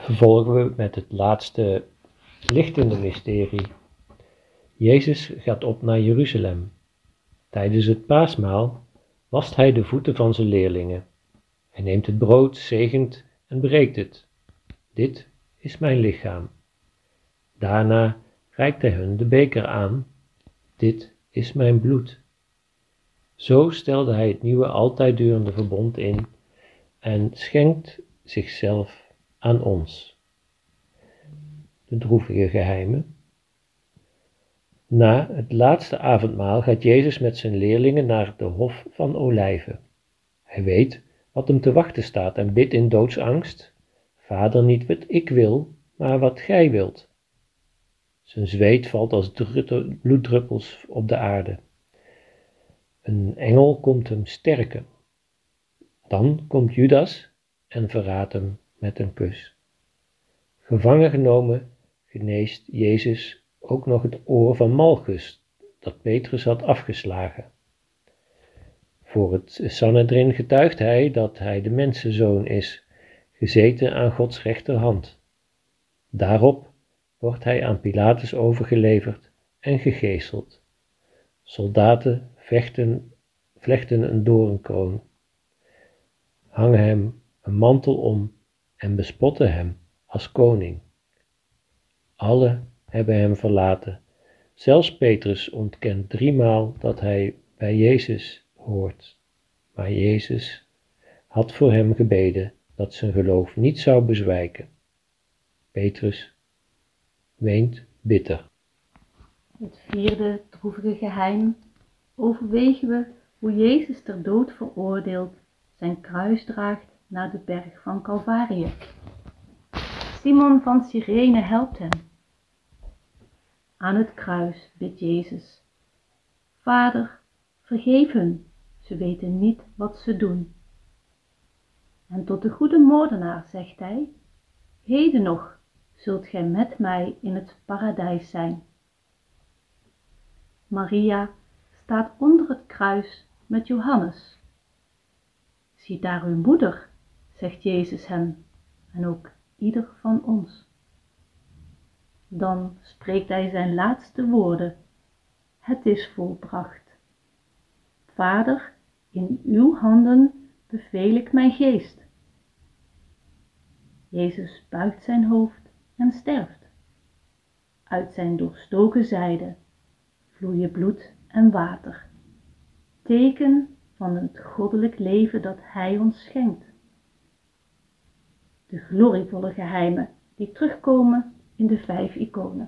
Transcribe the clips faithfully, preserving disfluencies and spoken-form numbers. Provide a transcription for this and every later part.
vervolgen we met het laatste lichtende mysterie. Jezus gaat op naar Jeruzalem. Tijdens het paasmaal wast hij de voeten van zijn leerlingen. Hij neemt het brood, zegent en breekt het. Dit is mijn lichaam. Daarna reikt hij hun de beker aan. Dit is mijn bloed. Zo stelde hij het nieuwe altijd durende verbond in en schenkt zichzelf aan ons. De droevige geheimen. Na het laatste avondmaal gaat Jezus met zijn leerlingen naar de Hof van Olijven. Hij weet wat hem te wachten staat en bidt in doodsangst: Vader, niet wat ik wil, maar wat gij wilt. Zijn zweet valt als bloeddruppels op de aarde. Een engel komt hem sterken. Dan komt Judas en verraadt hem met een kus. Gevangen genomen geneest Jezus ook nog het oor van Malchus, dat Petrus had afgeslagen. Voor het Sanhedrin getuigt hij dat hij de mensenzoon is, gezeten aan Gods rechterhand. Daarop wordt hij aan Pilatus overgeleverd en gegezeld. Soldaten vechten, vlechten een doornkroon, hangen hem een mantel om en bespotten hem als koning. Alle hebben hem verlaten. Zelfs Petrus ontkent driemaal dat hij bij Jezus hoort. Maar Jezus had voor hem gebeden dat zijn geloof niet zou bezwijken. Petrus weent bitter. Het vierde droevige geheim overwegen we hoe Jezus ter dood veroordeeld zijn kruis draagt naar de berg van Calvarië. Simon van Cyrene helpt hem. Aan het kruis bidt Jezus: Vader, vergeef hun, ze weten niet wat ze doen. En tot de goede moordenaar zegt hij: Heden nog zult gij met mij in het paradijs zijn. Maria staat onder het kruis met Johannes. Zie daar uw moeder, zegt Jezus hem, en ook ieder van ons. Dan spreekt hij zijn laatste woorden: Het is volbracht. Vader, in uw handen beveel ik mijn geest. Jezus buigt zijn hoofd en sterft. Uit zijn doorstoken zijde vloeien bloed en water, teken van het goddelijk leven dat hij ons schenkt. De glorievolle geheimen die terugkomen in de vijf iconen.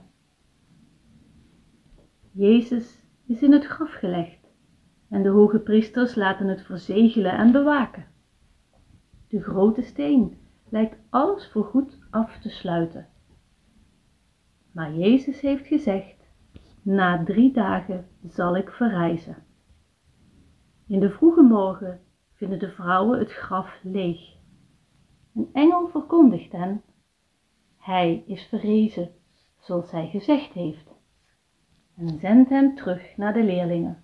Jezus is in het graf gelegd en de hoge priesters laten het verzegelen en bewaken. De grote steen lijkt alles voorgoed af te sluiten. Maar Jezus heeft gezegd: Na drie dagen zal ik verrijzen. In de vroege morgen vinden de vrouwen het graf leeg. Een engel verkondigt hen: Hij is verrezen, zoals hij gezegd heeft, en zendt hem terug naar de leerlingen.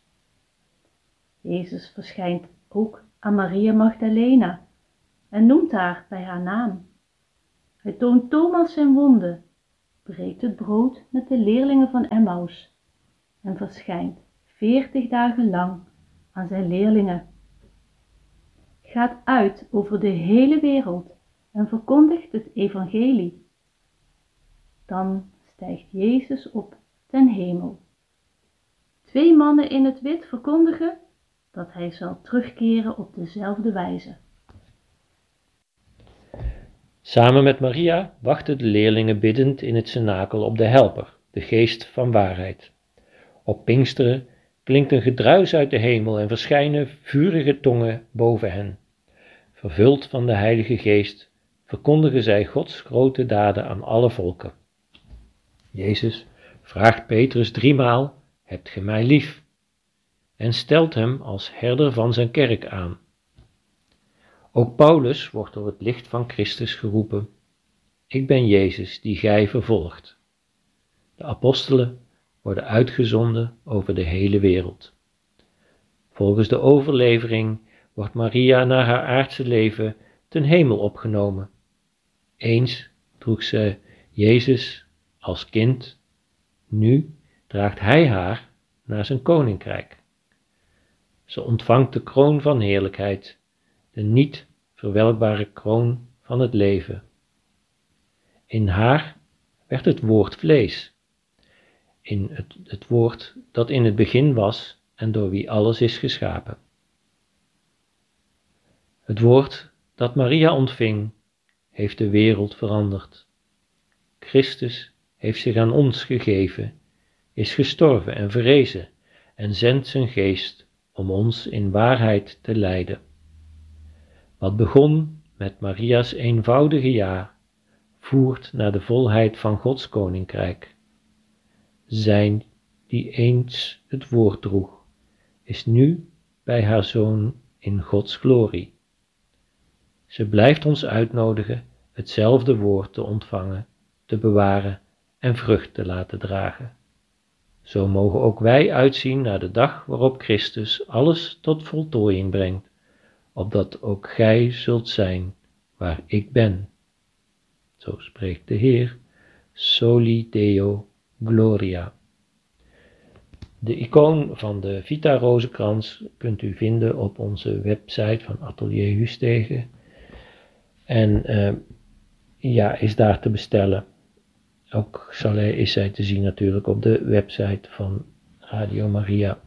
Jezus verschijnt ook aan Maria Magdalena en noemt haar bij haar naam. Hij toont Thomas zijn wonden, breekt het brood met de leerlingen van Emmaus en verschijnt veertig dagen lang aan zijn leerlingen. Gaat uit over de hele wereld en verkondigt het evangelie. Dan stijgt Jezus op ten hemel. Twee mannen in het wit verkondigen dat hij zal terugkeren op dezelfde wijze. Samen met Maria wachten de leerlingen biddend in het cenakel op de Helper, de geest van waarheid. Op Pinksteren klinkt een gedruis uit de hemel en verschijnen vurige tongen boven hen. Vervuld van de Heilige Geest verkondigen zij Gods grote daden aan alle volken. Jezus vraagt Petrus driemaal: Hebt ge mij lief? En stelt hem als herder van zijn kerk aan. Ook Paulus wordt door het licht van Christus geroepen: Ik ben Jezus die gij vervolgt. De apostelen worden uitgezonden over de hele wereld. Volgens de overlevering wordt Maria na haar aardse leven ten hemel opgenomen. Eens droeg ze Jezus als kind, nu draagt hij haar naar zijn koninkrijk. Ze ontvangt de kroon van heerlijkheid, de niet verwelkbare kroon van het leven. In haar werd het woord vlees, in het, het woord dat in het begin was en door wie alles is geschapen. Het woord dat Maria ontving, heeft de wereld veranderd. Christus heeft zich aan ons gegeven, is gestorven en verrezen en zendt zijn geest om ons in waarheid te leiden. Wat begon met Maria's eenvoudige ja, voert naar de volheid van Gods koninkrijk. Zij die eens het woord droeg, is nu bij haar Zoon in Gods glorie. Ze blijft ons uitnodigen hetzelfde woord te ontvangen, te bewaren en vrucht te laten dragen. Zo mogen ook wij uitzien naar de dag waarop Christus alles tot voltooiing brengt, opdat ook gij zult zijn waar ik ben. Zo spreekt de Heer, Soli Deo Gloria. De icoon van de Vita Rozenkrans kunt u vinden op onze website van Atelier Hustegen. En uh, ja, is daar te bestellen. Ook zal hij, is zij te zien natuurlijk op de website van Radio Maria.